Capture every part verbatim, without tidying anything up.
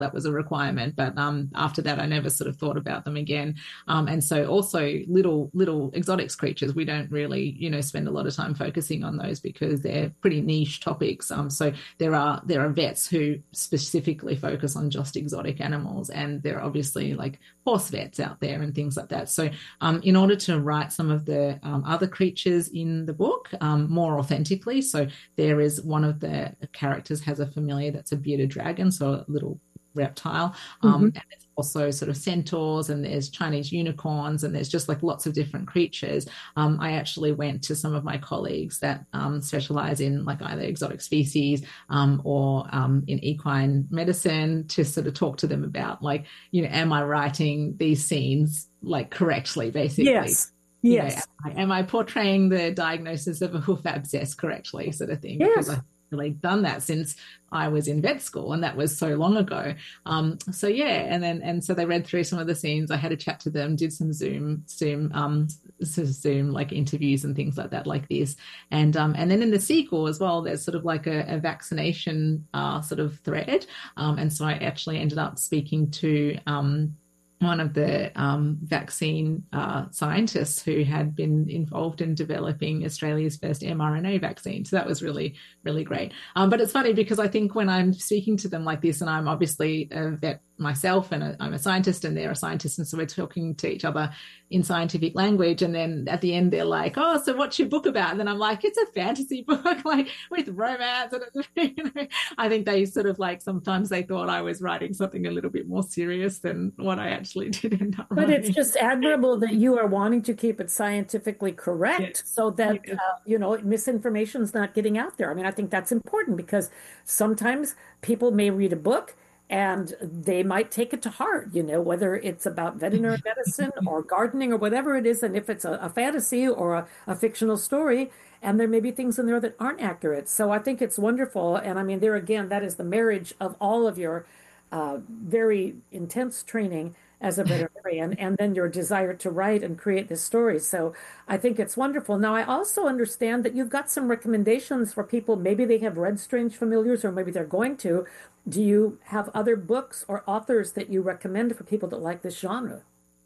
that was a requirement. But um, after that, I never sort of thought about them again. Um, and so also little little exotics creatures, we don't really, you know, spend a lot of time focusing on those because they're pretty niche topics. Um, so there are there are vets who specifically focus on just exotic animals, and there are obviously like horse vets out there and things like that. So um, in order to write some of the um, other creatures in the book um, more authentically, so there is one of the characters has a familiar that's a bearded dragon, so a little reptile. Um, mm-hmm. And there's also sort of centaurs, and there's Chinese unicorns, and there's just like lots of different creatures. Um, I actually went to some of my colleagues that um, specialize in like either exotic species um, or um, in equine medicine to sort of talk to them about like, you know, am I writing these scenes like correctly, basically? Yes. Yes. You know, am I portraying the diagnosis of a hoof abscess correctly, sort of thing? Yes. Because I really done that since I was in vet school, and that was so long ago. Um, so yeah, and then and so they read through some of the scenes. I had a chat to them, did some Zoom, Zoom, um, sort of Zoom like interviews and things like that, like this. And um, and then in the sequel as well, there's sort of like a, a vaccination uh, sort of thread. Um, and so I actually ended up speaking to um, one of the um, vaccine uh, scientists who had been involved in developing Australia's first mRNA vaccine. So that was really, really great. Um, but it's funny because I think when I'm speaking to them like this, and I'm obviously a vet myself and a, I'm a scientist and they're a scientist, and so we're talking to each other in scientific language, and then at the end they're like, oh, so what's your book about? And then I'm like, it's a fantasy book, like with romance. And you know, I think they sort of like sometimes they thought I was writing something a little bit more serious than what I actually did end up but writing. It's just admirable that you are wanting to keep it scientifically correct, yes. so that yes. uh, you know, misinformation is not getting out there. I mean, I think that's important because sometimes people may read a book and they might take it to heart, you know, whether it's about veterinary medicine or gardening or whatever it is. And if it's a, a fantasy or a, a fictional story, and there may be things in there that aren't accurate. So I think it's wonderful. And I mean, there again, that is the marriage of all of your uh, very intense training as a veterinarian, and then your desire to write and create this story. So I think it's wonderful. Now, I also understand that you've got some recommendations for people. Maybe they have read Strange Familiars, or maybe they're going to. Do you have other books or authors that you recommend for people that like this genre?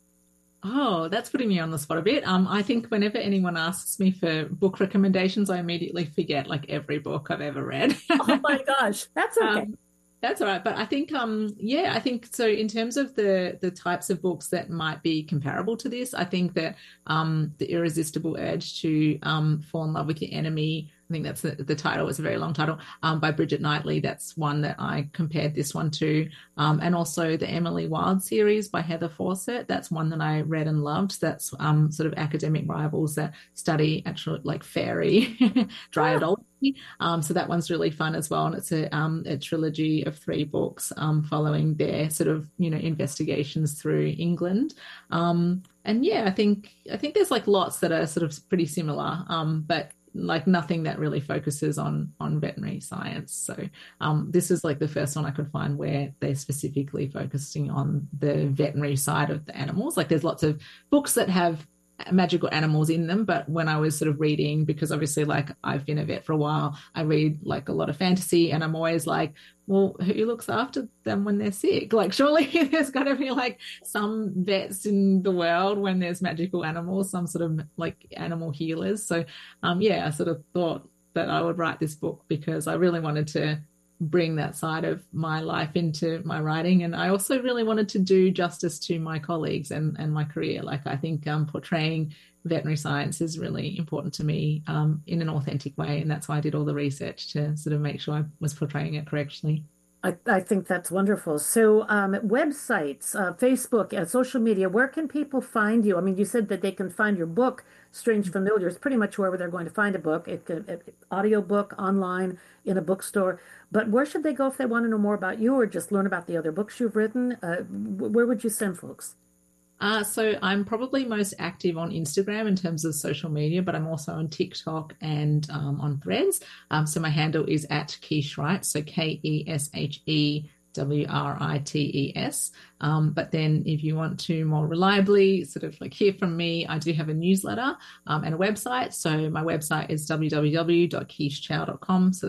Oh, that's putting me on the spot a bit. Um, I think whenever anyone asks me for book recommendations, I immediately forget like every book I've ever read. Oh my gosh, that's okay. Um, That's all right. But I think, um, yeah, I think so in terms of the the types of books that might be comparable to this, I think that um, The Irresistible Urge to um, Fall in Love with Your Enemy, I think that's the, the title. It's a very long title, um, by Bridget Knightley. That's one that I compared this one to. Um, and also the Emily Wilde series by Heather Fawcett. That's one that I read and loved. That's um, sort of academic rivals that study actual like fairy dryadology. Um, so that one's really fun as well. And it's a, um, a trilogy of three books um, following their sort of, you know, investigations through England. Um, and yeah, I think I think there's like lots that are sort of pretty similar, um, but like nothing that really focuses on on veterinary science. So um, this is like the first one I could find where they're specifically focusing on the veterinary side of the animals. Like there's lots of books that have magical animals in them, but when I was sort of reading, because obviously like I've been a vet for a while, I read like a lot of fantasy, and I'm always like, well, who looks after them when they're sick? Like surely there's got to be like some vets in the world when there's magical animals, some sort of like animal healers. So um yeah, I sort of thought that I would write this book because I really wanted to bring that side of my life into my writing, and I also really wanted to do justice to my colleagues and and my career. Like I think um portraying veterinary science is really important to me um in an authentic way, and that's why I did all the research to sort of make sure I was portraying it correctly. I, I think that's wonderful. So um, websites, uh, Facebook, uh, social media, where can people find you? I mean, you said that they can find your book, Strange Familiars, pretty much wherever they're going to find a book, it could, it, audio book, online, in a bookstore. But where should they go if they want to know more about you or just learn about the other books you've written? Uh, where would you send folks? Uh, so I'm probably most active on Instagram in terms of social media, but I'm also on TikTok and um, on Threads. Um, so my handle is at Keshe Writes, so K E S H E W R I T E S. Um, but then if you want to more reliably sort of like hear from me, I do have a newsletter um, and a website. So my website is w w w dot keshe chow dot com. So that's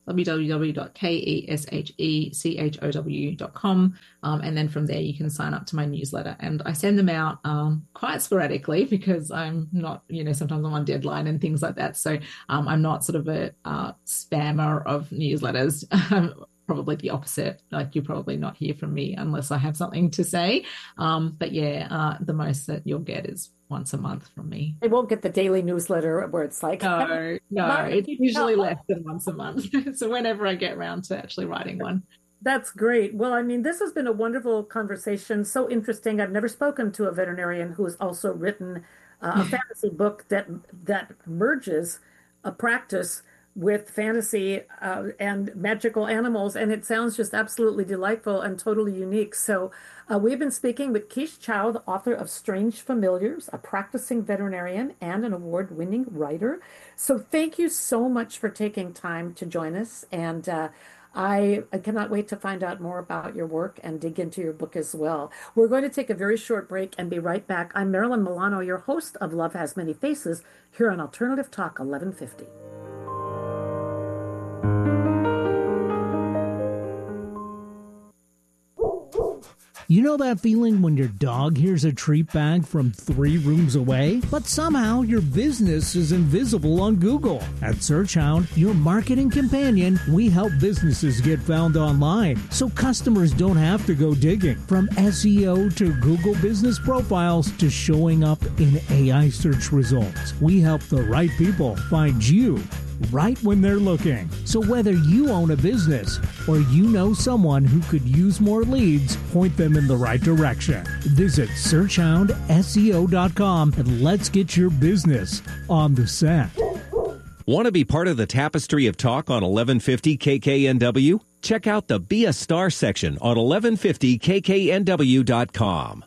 w w w dot keshechow dot com. Um, and then from there, you can sign up to my newsletter. And I send them out um, quite sporadically because I'm not, you know, sometimes I'm on deadline and things like that. So um, I'm not sort of a uh, spammer of newsletters. Probably the opposite. Like, you'll probably not hear from me unless I have something to say. Um, but yeah, uh, the most that you'll get is once a month from me. They won't get the daily newsletter where it's like, no, no, it's usually less than once a month. So whenever I get around to actually writing one. That's great. Well, I mean, this has been a wonderful conversation. So interesting. I've never spoken to a veterinarian who has also written uh, a fantasy book that that merges a practice with fantasy uh, and magical animals. And it sounds just absolutely delightful and totally unique. So uh, we've been speaking with Kish Chow, the author of Strange Familiars, a practicing veterinarian and an award-winning writer. So thank you so much for taking time to join us. And uh, I, I cannot wait to find out more about your work and dig into your book as well. We're going to take a very short break and be right back. I'm Marilyn Milano, your host of Love Has Many Faces, here on Alternative Talk eleven fifty. You know that feeling when your dog hears a treat bag from three rooms away, but somehow your business is invisible on Google? At SearchHound, your marketing companion, we help businesses get found online so customers don't have to go digging. From S E O to Google business profiles to showing up in A I search results, we help the right people find you right when they're looking. So whether you own a business or you know someone who could use more leads, point them in the right direction. Visit search hound S E O dot com and let's get your business on the set. Want to be part of the tapestry of talk on eleven fifty K K N W? Check out the Be a Star section on eleven fifty K K N W dot com.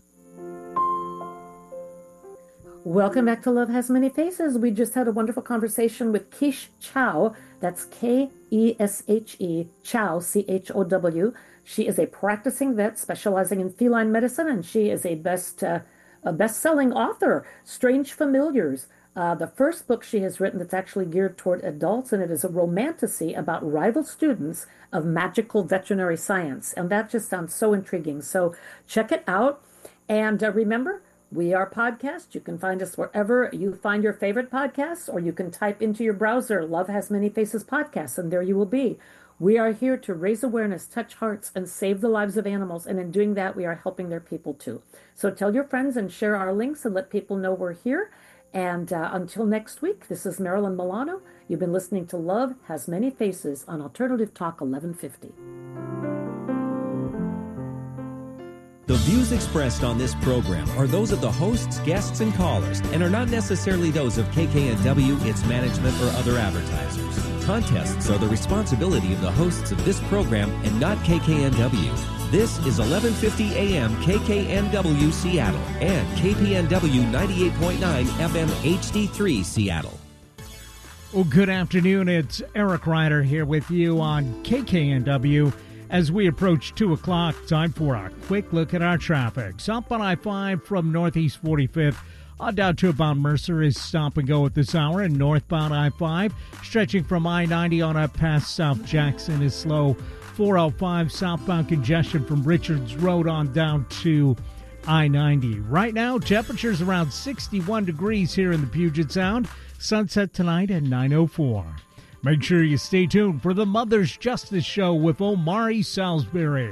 Welcome back to Love Has Many Faces. We just had a wonderful conversation with Kish Chow. That's K E S H E, Chow, C H O W. She is a practicing vet specializing in feline medicine, and she is a best uh, a best-selling author. Strange Familiars, uh, the first book she has written that's actually geared toward adults, and it is a romantasy about rival students of magical veterinary science. And that just sounds so intriguing. So check it out. And uh, remember, we are podcast. You can find us wherever you find your favorite podcasts, or you can type into your browser, Love Has Many Faces podcast, and there you will be. We are here to raise awareness, touch hearts, and save the lives of animals. And in doing that, we are helping their people too. So tell your friends and share our links and let people know we're here. And uh, until next week, this is Marilyn Milano. You've been listening to Love Has Many Faces on Alternative Talk eleven fifty. The views expressed on this program are those of the hosts, guests, and callers, and are not necessarily those of K K N W, its management, or other advertisers. Contests are the responsibility of the hosts of this program and not K K N W. This is eleven fifty A M K K N W Seattle and K P N W ninety-eight point nine F M H D three Seattle. Well, good afternoon. It's Eric Ryder here with you on K K N W. As we approach two o'clock, time for a quick look at our traffic. South on I five from Northeast forty-fifth on down to about Mercer is stop and go at this hour, and northbound I five stretching from I ninety on up past South Jackson is slow. four oh five southbound congestion from Richards Road on down to I ninety. Right now, temperatures around sixty-one degrees here in the Puget Sound. Sunset tonight at nine oh four. Make sure you stay tuned for the Mother's Justice Show with Omari Salisbury.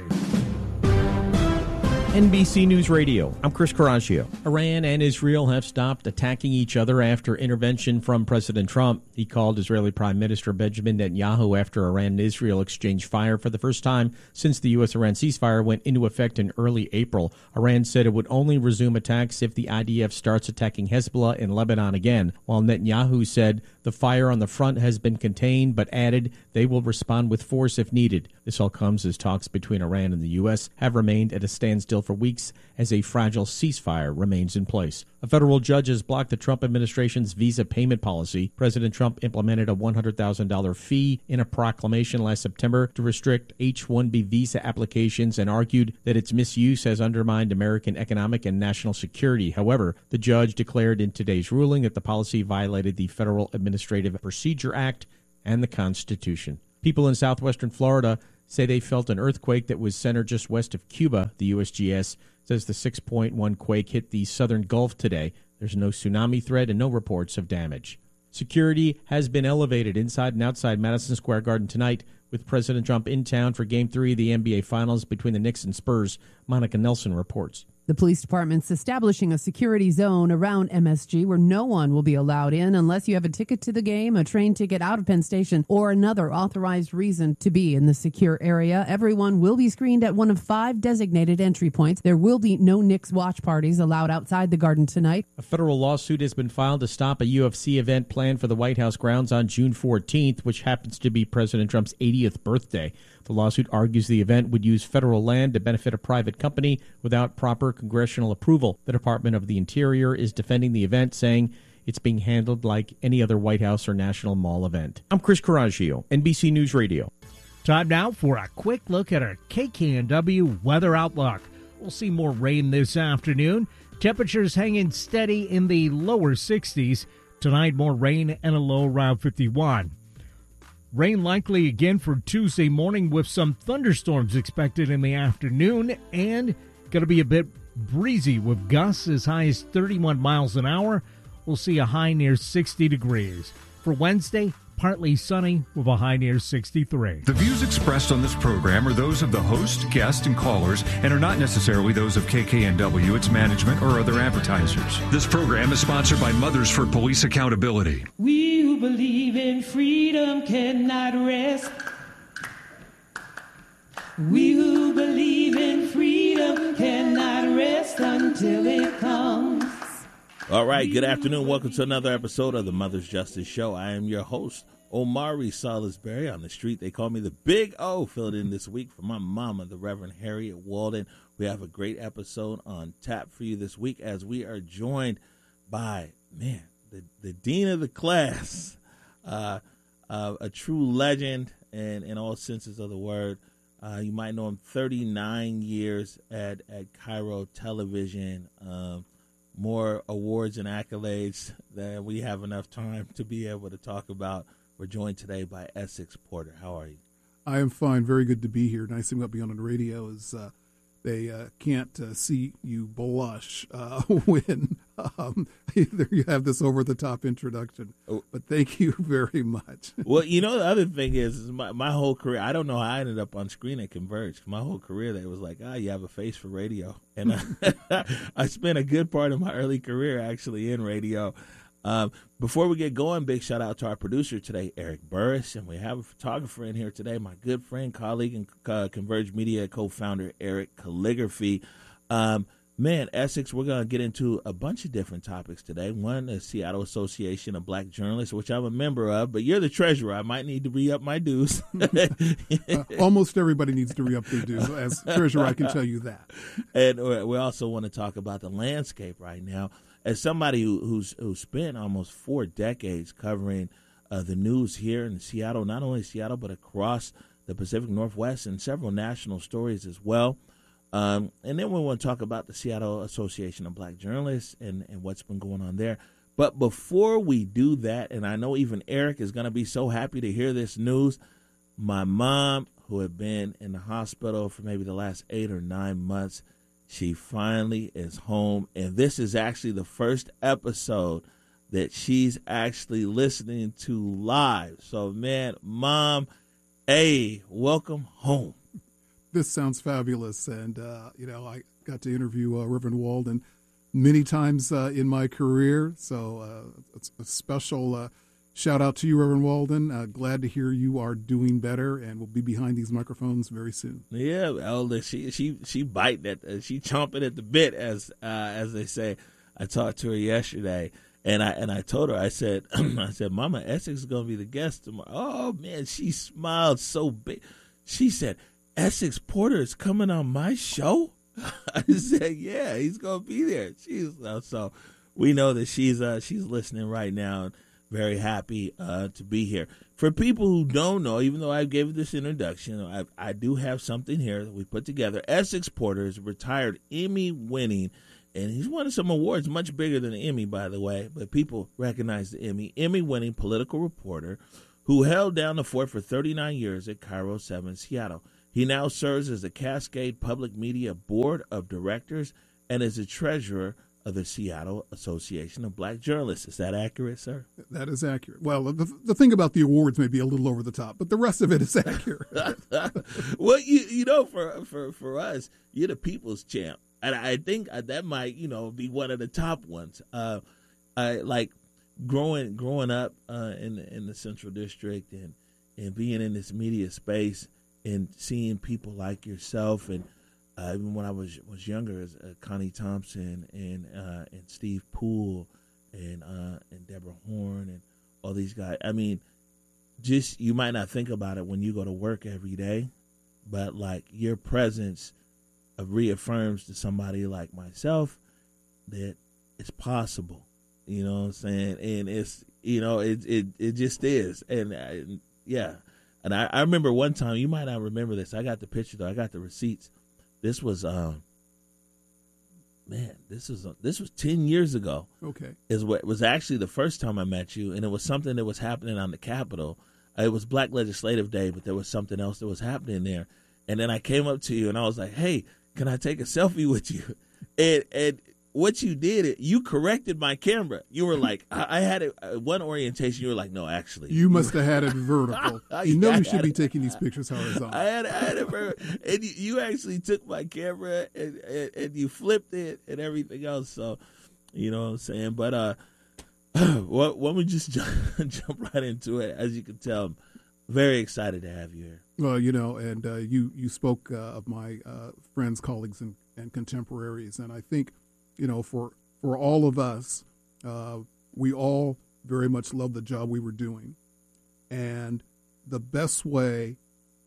N B C News Radio, I'm Chris Coraggio. Iran and Israel have stopped attacking each other after intervention from President Trump. He called Israeli Prime Minister Benjamin Netanyahu after Iran and Israel exchanged fire for the first time since the U S Iran ceasefire went into effect in early April. Iran said it would only resume attacks if the I D F starts attacking Hezbollah in Lebanon again, while Netanyahu said the fire on the front has been contained, but added they will respond with force if needed. This all comes as talks between Iran and the U S have remained at a standstill for weeks as a fragile ceasefire remains in place. A federal judge has blocked the Trump administration's visa payment policy. President Trump implemented a one hundred thousand dollars fee in a proclamation last September to restrict H one B visa applications and argued that its misuse has undermined American economic and national security. However, the judge declared in today's ruling that the policy violated the Federal Administrative Procedure Act and the Constitution. People in southwestern Florida say they felt an earthquake that was centered just west of Cuba. The U S G S says the six point one quake hit the southern Gulf today. There's no tsunami threat and no reports of damage. Security has been elevated inside and outside Madison Square Garden tonight, with President Trump in town for Game three of the N B A Finals between the Knicks and Spurs. Monica Nelson reports. The police department's establishing a security zone around M S G where no one will be allowed in unless you have a ticket to the game, a train ticket out of Penn Station, or another authorized reason to be in the secure area. Everyone will be screened at one of five designated entry points. There will be no Knicks watch parties allowed outside the Garden tonight. A federal lawsuit has been filed to stop a U F C event planned for the White House grounds on June fourteenth, which happens to be President Trump's eightieth birthday. The lawsuit argues the event would use federal land to benefit a private company without proper congressional approval. The Department of the Interior is defending the event, saying it's being handled like any other White House or National Mall event. I'm Chris Coraggio, N B C News Radio. Time now for a quick look at our K K N W weather outlook. We'll see more rain this afternoon. Temperatures hanging steady in the lower sixties. Tonight, more rain and a low around fifty-one. Rain likely again for Tuesday morning with some thunderstorms expected in the afternoon, and going to be a bit breezy with gusts as high as thirty-one miles an hour. We'll see a high near sixty degrees. For Wednesday, partly sunny with a high near sixty-three. The views expressed on this program are those of the host, guests, and callers and are not necessarily those of K K N W, its management, or other advertisers. This program is sponsored by Mothers for Police Accountability. We who believe in freedom cannot rest. We who believe in freedom cannot rest until it comes. All right, good afternoon. Welcome to another episode of the Mother's Justice Show. I am your host, Omari Salisbury. On the street, they call me the Big O. Filled in this week for my mama, the Reverend Harriet Walden. We have a great episode on tap for you this week as we are joined by, man, the, the dean of the class, uh, uh, a true legend in, in all senses of the word. Uh, you might know him thirty-nine years at, at Cairo Television. Um, more awards and accolades than we have enough time to be able to talk about. We're joined today by Essex Porter. How are you? I am fine. Very good to be here. Nice thing about being on the radio is uh, they uh, can't uh, see you blush uh, when um, either you have this over-the-top introduction. Oh. But thank you very much. Well, you know, the other thing is, is my, my whole career, I don't know how I ended up on screen at Converge. My whole career, they was like, ah, oh, you have a face for radio. And I, I spent a good part of my early career actually in radio. Um, before we get going, big shout out to our producer today, Eric Burris, and we have a photographer in here today, my good friend, colleague, and uh, Converge Media co-founder, Eric Calligraphy. Um, man, Essex, we're going to get into a bunch of different topics today. One, the Seattle Association of Black Journalists, which I'm a member of, but you're the treasurer. I might need to re-up my dues. uh, almost everybody needs to re-up their dues. As treasurer, I can tell you that. And we also want to talk about the landscape right now. As somebody who, who's who spent almost four decades covering uh, the news here in Seattle, not only Seattle, but across the Pacific Northwest and several national stories as well. Um, and then we want to talk about the Seattle Association of Black Journalists and, and what's been going on there. But before we do that, and I know even Eric is going to be so happy to hear this news, my mom, who had been in the hospital for maybe the last eight or nine months, she finally is home, and this is actually the first episode that she's actually listening to live. So, man, Mom, hey, welcome home. This sounds fabulous, and, uh, you know, I got to interview uh, Reverend Walden many times uh, in my career, so uh, it's a special uh, shout out to you, Reverend Walden. Uh, glad to hear you are doing better, and we'll be behind these microphones very soon. Yeah, Elder, she she she biting at uh, she chomping at the bit, as uh, as they say. I talked to her yesterday, and I and I told her, I said, I said, Mama, Essex is gonna be the guest tomorrow. Oh man, she smiled so big. She said, Essex Porter is coming on my show. I said, yeah, he's gonna be there. She's uh, so we know that she's uh, she's listening right now. Very happy uh, to be here. For people who don't know, even though I gave this introduction, I, I do have something here that we put together. Essex Porter is a retired Emmy-winning, and he's won some awards, much bigger than an Emmy, by the way, but people recognize the Emmy, Emmy-winning political reporter who held down the fort for thirty-nine years at KIRO seven Seattle. He now serves as the Cascade Public Media Board of Directors and is the treasurer of the Seattle Association of Black Journalists. Is that accurate, sir? That is accurate. Well, the, the thing about the awards may be a little over the top, but the rest of it is accurate. Well, you you know, for, for, for us, you're the people's champ. And I think that might, you know, be one of the top ones. Uh, I like growing growing up uh, in the, in the Central District and, and being in this media space and seeing people like yourself and Uh, even when I was was younger, as uh, Connie Thompson and uh, and Steve Poole and uh, and Deborah Horn and all these guys. I mean, just you might not think about it when you go to work every day, but like your presence uh, reaffirms to somebody like myself that it's possible. You know what I'm saying? And it's you know it it it just is. And uh, yeah, and I, I remember one time, you might not remember this. I got the picture though. I got the receipts. This was, uh, man, this was uh, this was ten years ago. Okay. Is what was actually the first time I met you, and it was something that was happening on the Capitol. It was Black Legislative Day, but there was something else that was happening there. And then I came up to you, and I was like, hey, can I take a selfie with you? And and what you did, you corrected my camera. You were like, I, I had it, uh, one orientation, you were like, no, actually. You must have had it vertical. You know yeah, you should be taking these pictures horizontal. I had, I had it vertical. And you, you actually took my camera and, and, and you flipped it and everything else. So, you know what I'm saying? But uh, why don't we just jump, jump right into it? As you can tell, I'm very excited to have you here. Well, you know, and uh, you, you spoke uh, of my uh, friends, colleagues, and, and contemporaries. And I think, you know, for, for all of us, uh, we all very much love the job we were doing. And the best way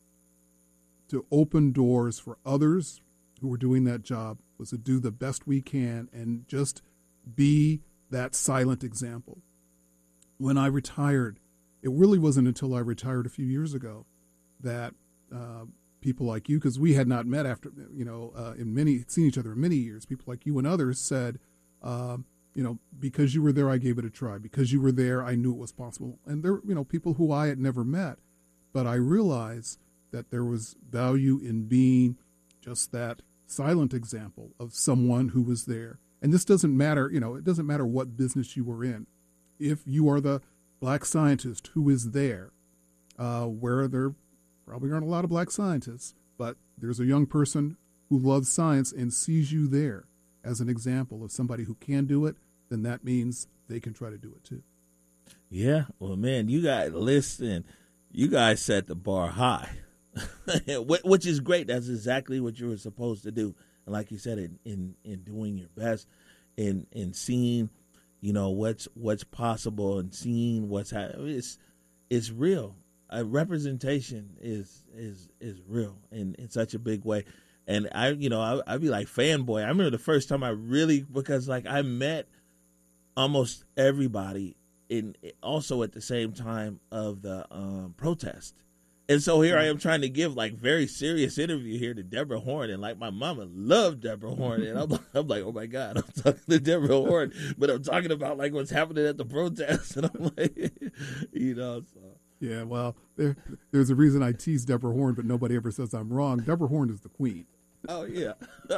to open doors for others who were doing that job was to do the best we can and just be that silent example. When I retired, it really wasn't until I retired a few years ago that uh, people like you, because we had not met after, you know, uh, in many, seen each other in many years, people like you and others said, uh, you know, because you were there, I gave it a try. Because you were there, I knew it was possible. And there, you know, people who I had never met, but I realized that there was value in being just that silent example of someone who was there. And this doesn't matter, you know, it doesn't matter what business you were in. If you are the black scientist who is there, uh, where there probably aren't a lot of black scientists, but there's a young person who loves science and sees you there as an example of somebody who can do it, then that means they can try to do it too. Yeah, well, man, you guys, listen, you guys set the bar high, which is great. That's exactly what you were supposed to do. And like you said, in, in, in doing your best, in in seeing, you know, what's what's possible and seeing what's happening, it's it's real. Uh, representation is is is real in, in such a big way. And I, you know, I, I'd be like fanboy. I remember the first time I really, because like I met almost everybody in also at the same time of the um, protest. And so here I am trying to give like very serious interview here to Deborah Horn, and like my mama loved Deborah Horn, and I'm, I'm like, oh my God, I'm talking to Deborah Horn, but I'm talking about like what's happening at the protest, and I'm like, you know. So. Yeah, well, there, there's a reason I tease Deborah Horn, but nobody ever says I'm wrong. Deborah Horn is the queen. Oh yeah,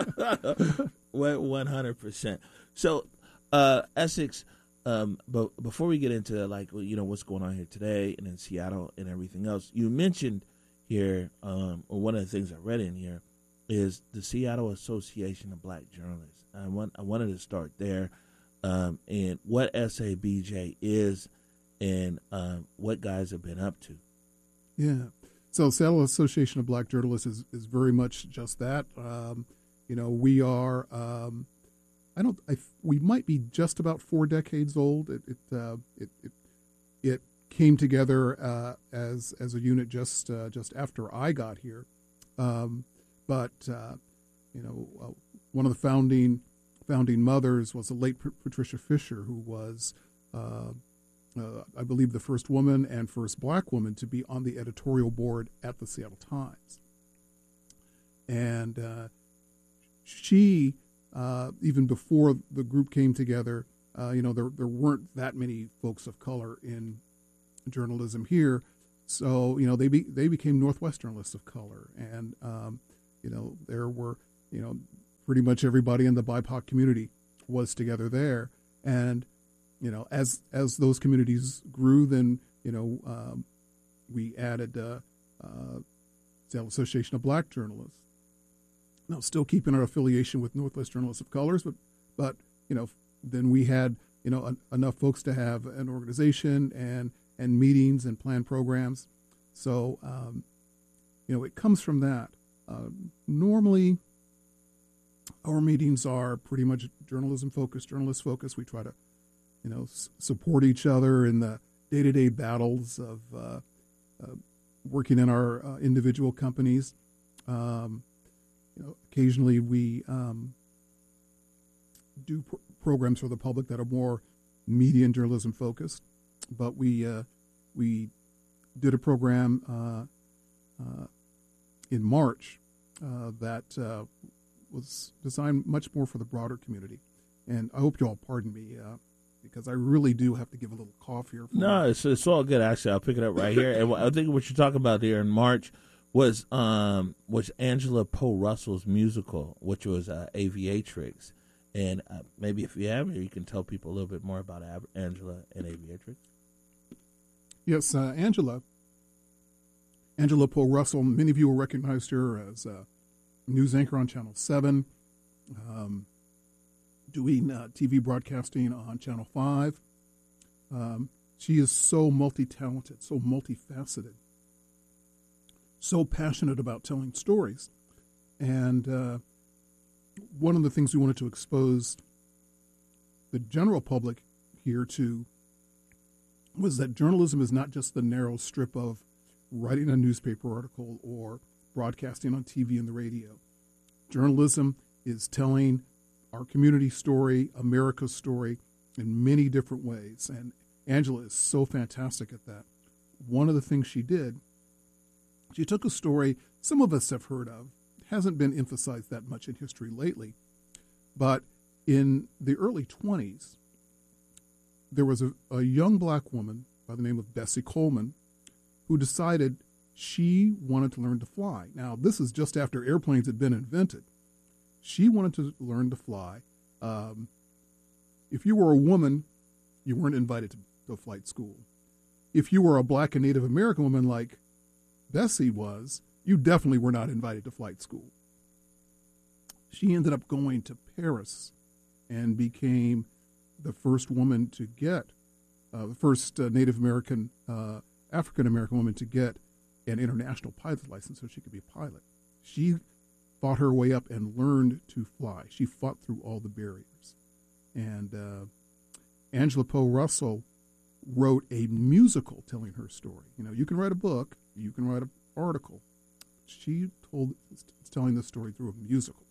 one hundred percent. So, uh, Essex. Um, but before we get into like you know what's going on here today and in Seattle and everything else, you mentioned here, um, or one of the things I read in here is the Seattle Association of Black Journalists. I want I wanted to start there, um, and what S A B J is, and um, what guys have been up to. Yeah, so Seattle Association of Black Journalists is is very much just that. Um, you know, we are. Um, I don't. I, we might be just about four decades old. It it uh, it, it it came together uh, as as a unit just uh, just after I got here, um, but uh, you know, uh, one of the founding founding mothers was the late Patricia Fisher, who was, uh, uh, I believe, the first woman and first black woman to be on the editorial board at the Seattle Times, and uh, she. Uh, even before the group came together, uh, you know, there there weren't that many folks of color in journalism here. So, you know, they be, they became Northwest Journalists of Color. And, um, you know, there were, you know, pretty much everybody in the B I P O C community was together there. And, you know, as as those communities grew, then, you know, um, we added uh, uh, Seattle Association of Black Journalists. Now, still keeping our affiliation with Northwest Journalists of Colors, but, but you know, then we had, you know, en- enough folks to have an organization and and meetings and plan programs. So, um, you know, it comes from that. Uh, normally, our meetings are pretty much journalism focused, journalist focused. We try to, you know, s- support each other in the day-to-day battles of uh, uh, working in our uh, individual companies. Um, you know, occasionally we um, do pr- programs for the public that are more media and journalism focused. But we uh, we did a program uh, uh, in March uh, that uh, was designed much more for the broader community. And I hope you all pardon me uh, because I really do have to give a little cough here. For no, it's, it's all good. Actually, I'll pick it up right here. And I think what you're talking about there in March was um, was Angela Poe Russell's musical, which was uh, Aviatrix. And uh, maybe if you have it, you can tell people a little bit more about Ab- Angela and Aviatrix. Yes, uh, Angela. Angela Poe Russell, many of you will recognize her as a news anchor on Channel seven, um, doing uh, T V broadcasting on Channel five. Um, she is so multi-talented, so multifaceted, so passionate about telling stories. And uh, one of the things we wanted to expose the general public here to was that journalism is not just the narrow strip of writing a newspaper article or broadcasting on T V and the radio. Journalism is telling our community story, America's story, in many different ways. And Angela is so fantastic at that. One of the things she did, she took a story some of us have heard of, hasn't been emphasized that much in history lately, but in the early twenties, there was a, a young black woman by the name of Bessie Coleman who decided she wanted to learn to fly. Now, this is just after airplanes had been invented. She wanted to learn to fly. Um, if you were a woman, you weren't invited to, to flight school. If you were a black and Native American woman like Bessie was, you definitely were not invited to flight school. She ended up going to Paris and became the first woman to get, uh, the first uh, Native American, uh, African American woman to get an international pilot's license so she could be a pilot. She fought her way up and learned to fly. She fought through all the barriers. And uh, Angela Poe Russell wrote a musical telling her story. You know, you can write a book, you can write an article. She told, telling the story through a musical.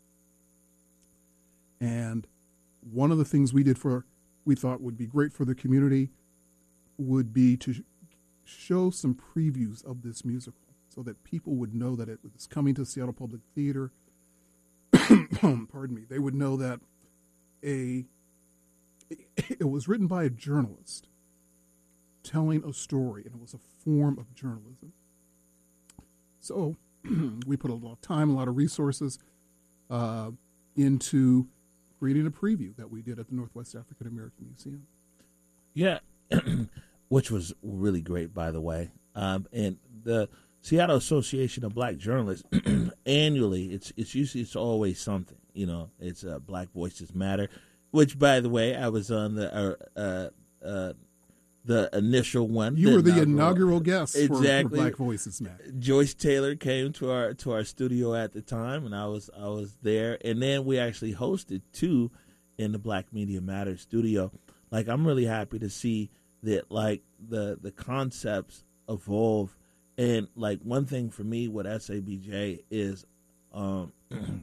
And one of the things we did for, we thought would be great for the community would be to sh- show some previews of this musical so that people would know that it was coming to Seattle Public Theater. Pardon me. They would know that a it was written by a journalist telling a story, and it was a form of journalism. So we put a lot of time, a lot of resources uh, into creating a preview that we did at the Northwest African American Museum. Yeah, which was really great, by the way. Um, and the Seattle Association of Black Journalists, annually, it's it's usually it's always something. You know, it's uh, Black Voices Matter, which, by the way, I was on the uh, uh, uh, the initial one. You the were the inaugural, inaugural guest exactly. for, for Black Voices Matter. Joyce Taylor came to our to our studio at the time, and I was I was there. And then we actually hosted two in the Black Media Matters studio. Like, I'm really happy to see that, like, the the concepts evolve. And, like, one thing for me with S A B J is um,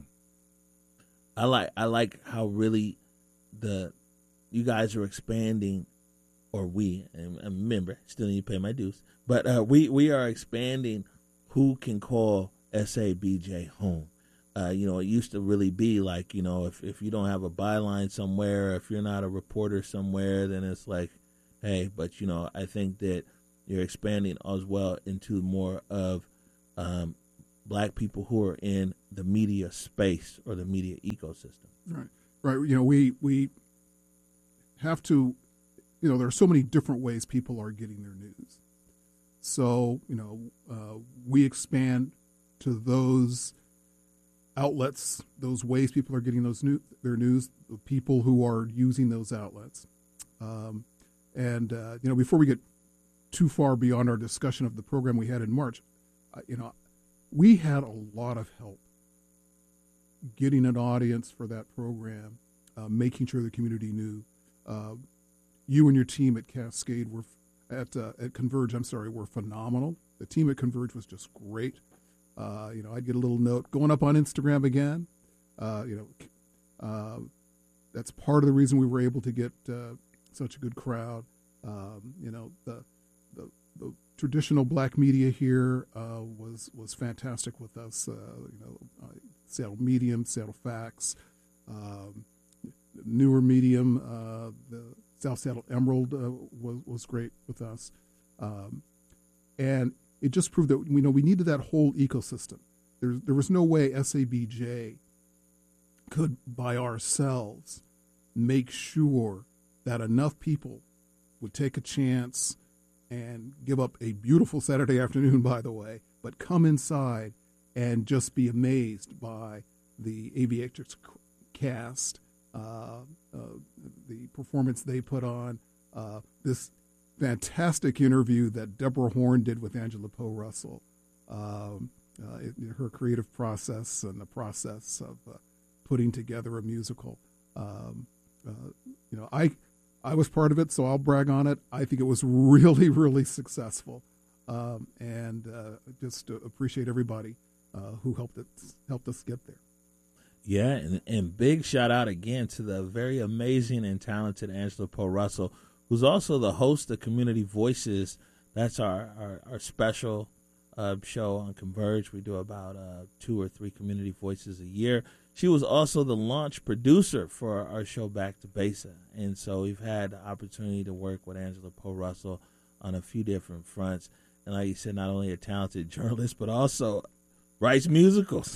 I like I like how really the you guys are expanding, or we, and, and remember, still need to pay my dues, but uh, we, we are expanding who can call S A B J home. Uh, you know, it used to really be like, you know, if, if you don't have a byline somewhere, if you're not a reporter somewhere, then it's like, hey, but, you know, I think that you're expanding as well into more of um, black people who are in the media space or the media ecosystem. Right, right. You know, we we have to, you know, there are so many different ways people are getting their news. So, you know, uh, we expand to those outlets, those ways people are getting those new, their news, the people who are using those outlets. Um, and, uh, you know, before we get too far beyond our discussion of the program we had in March, uh, you know, we had a lot of help getting an audience for that program, uh, making sure the community knew. Uh, you and your team at Cascade were at uh, at Converge. I'm sorry, were phenomenal. The team at Converge was just great. Uh, you know, I'd get a little note going up on Instagram again. Uh, you know, uh, that's part of the reason we were able to get uh, such a good crowd. Um, you know, the, the the traditional black media here uh, was was fantastic with us. Uh, you know, uh, Seattle Medium, Seattle Facts, um, newer Medium, uh, the South Seattle Emerald uh, was was great with us, um, and it just proved that we know we needed that whole ecosystem. There there was no way S A B J could by ourselves make sure that enough people would take a chance and give up a beautiful Saturday afternoon, by the way, but come inside and just be amazed by the Aviatrix cast, uh, uh, the performance they put on, uh, this fantastic interview that Deborah Horn did with Angela Poe Russell, um, uh, it, her creative process and the process of uh, putting together a musical. Um, uh, you know, I I was part of it, so I'll brag on it. I think it was really, really successful, um, and uh, just uh, appreciate everybody uh, who helped it helped us get there. Yeah, and, and big shout out again to the very amazing and talented Angela Poe Russell, who's also the host of Community Voices. That's our, our, our special uh, show on Converge. We do about uh, two or three community voices a year. She was also the launch producer for our show Back to Besa. And so we've had the opportunity to work with Angela Poe Russell on a few different fronts. And like you said, not only a talented journalist, but also writes musicals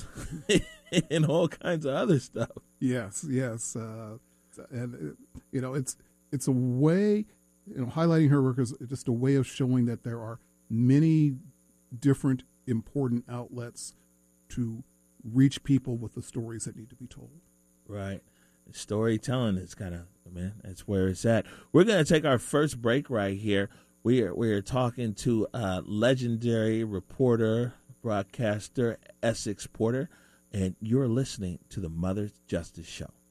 and all kinds of other stuff. Yes, yes. Uh, and, you know, it's it's a way, you know, highlighting her work is just a way of showing that there are many different important outlets to reach people with the stories that need to be told. Right. Storytelling is kind of, man, that's where it's at. We're going to take our first break right here. We are, we are talking to uh, legendary reporter, broadcaster, Essex Porter, and you're listening to the Mother's Justice Show.